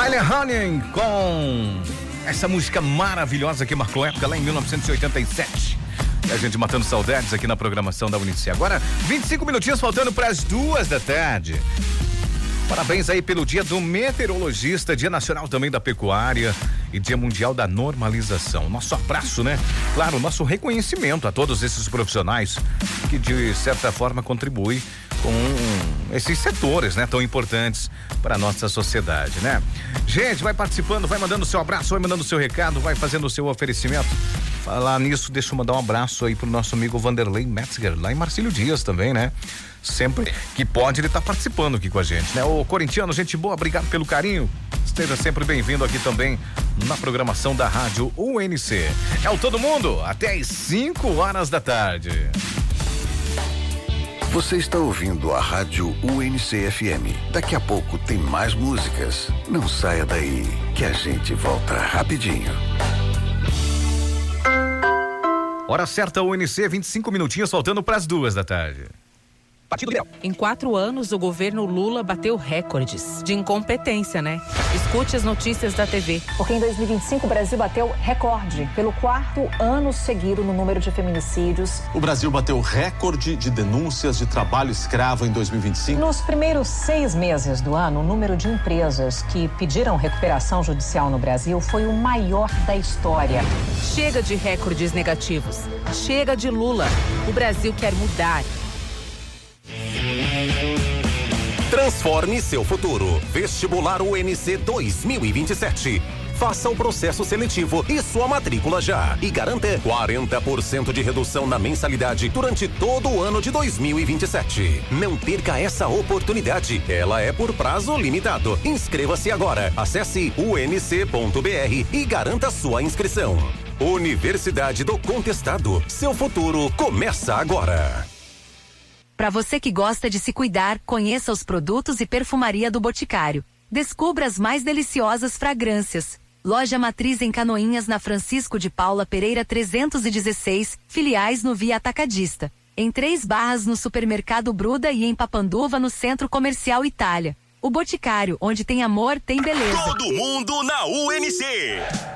Tyler Honey com essa música maravilhosa que marcou época lá em 1987. E a gente matando saudades aqui na programação da Unice. Agora, 25 minutinhos faltando para as 2 da tarde. Parabéns aí pelo Dia do Meteorologista, Dia Nacional também da Pecuária e Dia Mundial da Normalização. Nosso abraço, né? Claro, nosso reconhecimento a todos esses profissionais que de certa forma contribuem com esses setores, né? Tão importantes para a nossa sociedade, né? Gente, vai participando, vai mandando seu abraço, vai mandando seu recado, vai fazendo o seu oferecimento. Falar nisso, deixa eu mandar um abraço aí pro nosso amigo Vanderlei Metzger, lá em Marcílio Dias também, né? Sempre que pode, ele tá participando aqui com a gente, né? Ô corintiano, gente boa, obrigado pelo carinho. Esteja sempre bem-vindo aqui também na programação da Rádio UNC. É o Todo Mundo, até às 5 horas da tarde. Você está ouvindo a Rádio UNC FM. Daqui a pouco tem mais músicas. Não saia daí, que a gente volta rapidinho. Hora certa, UNC, 25 minutinhos, faltando para as 2 da tarde. Em 4 anos, o governo Lula bateu recordes de incompetência, né? Escute as notícias da TV. Porque em 2025 o Brasil bateu recorde pelo 4º ano seguido no número de feminicídios. O Brasil bateu recorde de denúncias de trabalho escravo em 2025. Nos primeiros 6 meses do ano, o número de empresas que pediram recuperação judicial no Brasil foi o maior da história. Chega de recordes negativos. Chega de Lula. O Brasil quer mudar. Transforme seu futuro. Vestibular UNC 2027. Faça o processo seletivo e sua matrícula já. E garanta 40% de redução na mensalidade durante todo o ano de 2027. Não perca essa oportunidade. Ela é por prazo limitado. Inscreva-se agora. Acesse unc.br e garanta sua inscrição. Universidade do Contestado. Seu futuro começa agora. Para você que gosta de se cuidar, conheça os produtos e perfumaria do Boticário. Descubra as mais deliciosas fragrâncias. Loja matriz em Canoinhas, na Francisco de Paula Pereira 316, filiais no Via Atacadista. Em 3 Barras no Supermercado Bruda e em Papanduva no Centro Comercial Itália. O Boticário, onde tem amor, tem beleza. Todo mundo na UNC.